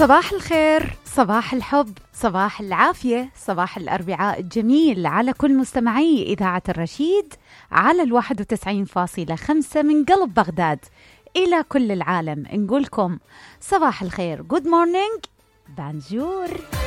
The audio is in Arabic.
صباح الخير، صباح الحب، صباح العافية، صباح الأربعاء الجميل على كل مستمعي إذاعة الرشيد على 91.5 من قلب بغداد إلى كل العالم. نقولكم صباح الخير. Good morning. بانجور.